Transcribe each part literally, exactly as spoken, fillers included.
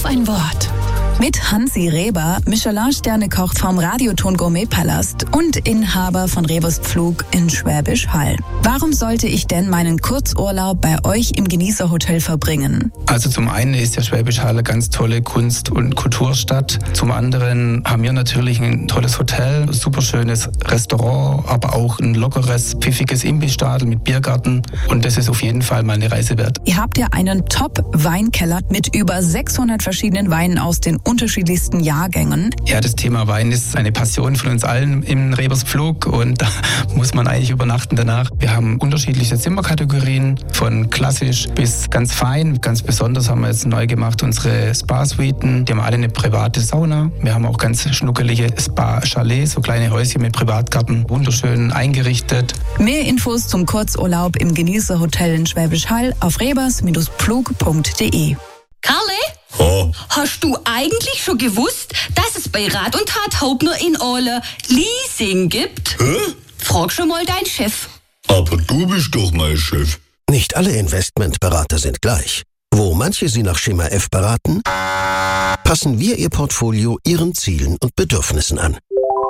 ein Wort. Mit Hansi Reber, Michelin-Sterne-Koch vom Radioton Gourmet-Palast und Inhaber von Rebers Pflug in Schwäbisch Hall. Warum sollte ich denn meinen Kurzurlaub bei euch im Genießerhotel verbringen? Also zum einen ist ja Schwäbisch Hall eine ganz tolle Kunst- und Kulturstadt. Zum anderen haben wir natürlich ein tolles Hotel, ein super schönes Restaurant, aber auch ein lockeres, pfiffiges Imbissstadel mit Biergarten. Und das ist auf jeden Fall mal eine Reise wert. Ihr habt ja einen Top-Weinkeller mit über sechshundert verschiedenen Weinen aus den unterschiedlichsten Jahrgängen. Ja, das Thema Wein ist eine Passion von uns allen im Rebers Pflug und da muss man eigentlich übernachten danach. Wir haben unterschiedliche Zimmerkategorien, von klassisch bis ganz fein. Ganz besonders haben wir jetzt neu gemacht unsere Spa-Suiten. Die haben alle eine private Sauna. Wir haben auch ganz schnuckelige Spa-Chalets, so kleine Häuschen mit Privatgarten, wunderschön eingerichtet. Mehr Infos zum Kurzurlaub im Genießerhotel in Schwäbisch Hall auf rebers Pflug punkt de. Karle? Oh. Hast du eigentlich schon gewusst, dass es bei Rat und Tat Haupt nur in Orle Leasing gibt? Hä? Frag schon mal deinen Chef. Aber du bist doch mein Chef. Nicht alle Investmentberater sind gleich. Wo manche Sie nach Schema F beraten, passen wir Ihr Portfolio Ihren Zielen und Bedürfnissen an.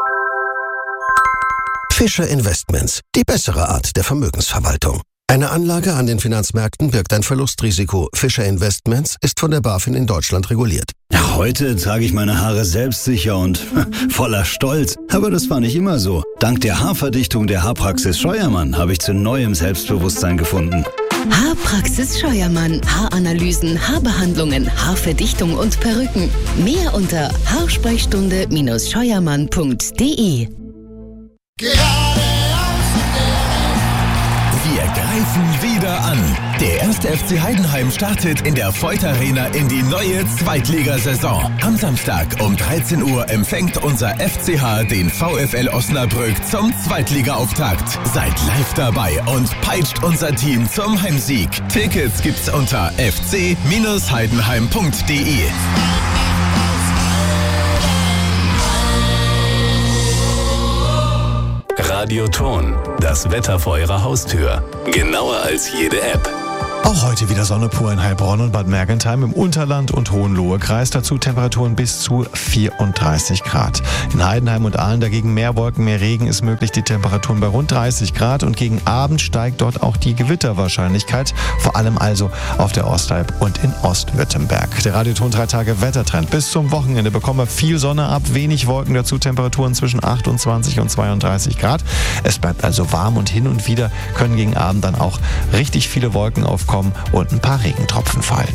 Fischer Investments, die bessere Art der Vermögensverwaltung. Eine Anlage an den Finanzmärkten birgt ein Verlustrisiko. Fischer Investments ist von der BaFin in Deutschland reguliert. Ja, heute trage ich meine Haare selbstsicher und voller Stolz. Aber das war nicht immer so. Dank der Haarverdichtung der Haarpraxis Scheuermann habe ich zu neuem Selbstbewusstsein gefunden. Haarpraxis Scheuermann. Haaranalysen, Haarbehandlungen, Haarverdichtung und Perücken. Mehr unter haarsprechstunde Scheuermann punkt de. Wir greifen wieder an. Der erste F C Heidenheim startet in der Voith Arena in die neue Zweitligasaison. Am Samstag um dreizehn Uhr empfängt unser F C H den VfL Osnabrück zum Zweitligaauftakt. Seid live dabei und peitscht unser Team zum Heimsieg. Tickets gibt's unter f c heidenheim punkt de. Radioton, das Wetter vor Ihrer Haustür. Genauer als jede App. Auch heute wieder Sonne pur in Heilbronn und Bad Mergentheim im Unterland und Hohenlohe-Kreis. Dazu Temperaturen bis zu vierunddreißig Grad. In Heidenheim und Aalen dagegen mehr Wolken, mehr Regen ist möglich. Die Temperaturen bei rund dreißig Grad und gegen Abend steigt dort auch die Gewitterwahrscheinlichkeit. Vor allem also auf der Ostalb und in Ostwürttemberg. Der Radioton drei Tage Wettertrend. Bis zum Wochenende bekommen wir viel Sonne ab, wenig Wolken, dazu Temperaturen zwischen achtundzwanzig und zweiunddreißig Grad. Es bleibt also warm und hin und wieder können gegen Abend dann auch richtig viele Wolken aufkommen und ein paar Regentropfen fallen.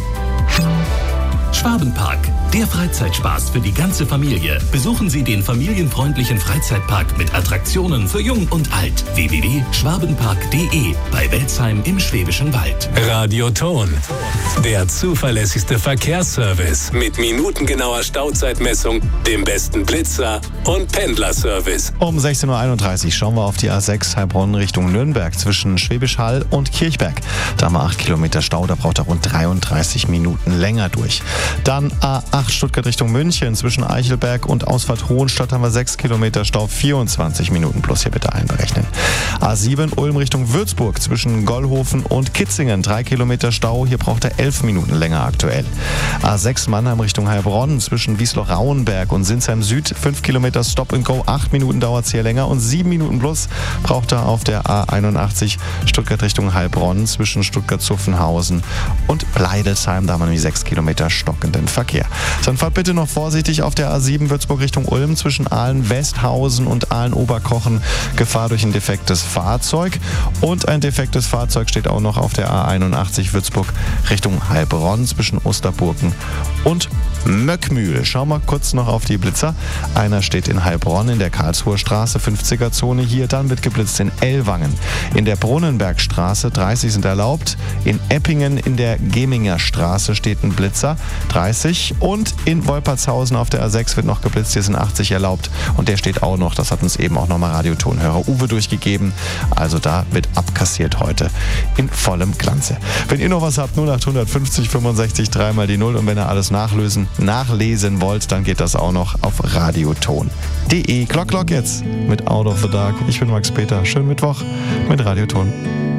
Schwabenpark, der Freizeitspaß für die ganze Familie. Besuchen Sie den familienfreundlichen Freizeitpark mit Attraktionen für Jung und Alt. w w w punkt schwabenpark punkt de bei Welzheim im Schwäbischen Wald. Radioton, der zuverlässigste Verkehrsservice mit minutengenauer Stauzeitmessung, dem besten Blitzer und Pendlerservice. Um sechzehn Uhr einunddreißig schauen wir auf die A sechs Heilbronn Richtung Nürnberg zwischen Schwäbisch Hall und Kirchberg. Da haben wir acht Kilometer Stau, da braucht er rund dreiunddreißig Minuten länger durch. Dann A acht Stuttgart Richtung München zwischen Eichelberg und Ausfahrt Hohenstadt haben wir sechs Kilometer Stau, vierundzwanzig Minuten plus hier bitte einberechnen. A sieben Ulm Richtung Würzburg zwischen Gollhofen und Kitzingen, drei Kilometer Stau, hier braucht er elf Minuten länger aktuell. A sechs Mannheim Richtung Heilbronn zwischen Wiesloch-Rauenberg und Sinsheim Süd, fünf Kilometer Stop and Go, acht Minuten dauert es hier länger und sieben Minuten plus braucht er auf der A einundachtzig Stuttgart Richtung Heilbronn zwischen Stuttgart-Zuffenhausen und Bleidelsheim, da haben wir nämlich sechs Kilometer stockenden Verkehr. Dann fahrt bitte noch vorsichtig auf der A sieben Würzburg Richtung Ulm zwischen Aalen-Westhausen und Aalen-Oberkochen. Gefahr durch ein defektes Fahrzeug. Und ein defektes Fahrzeug steht auch noch auf der A einundachtzig Würzburg Richtung Heilbronn zwischen Osterburgen und Möckmühl. Schauen wir kurz noch auf die Blitzer. Einer steht in Heilbronn in der Karlsruher Straße, fünfziger Zone hier. Dann wird geblitzt in Ellwangen. In der Brunnenbergstraße, dreißig sind erlaubt. In Eppingen in der Geminger Straße steht ein Blitzer, dreißig. Und in Wolpertshausen auf der A sechs wird noch geblitzt, hier sind achtzig erlaubt. Und der steht auch noch, das hat uns eben auch nochmal Radiotonhörer Uwe durchgegeben. Also da wird abkassiert heute in vollem Glanze. Wenn ihr noch was habt, null acht fünfzig fünfundsechzig drei mal die null. Und wenn ihr alles nachlösen, nachlesen wollt, dann geht das auch noch auf radioton punkt de. Glock, Glock jetzt mit Out of the Dark. Ich bin Max Peter. Schönen Mittwoch mit Radioton.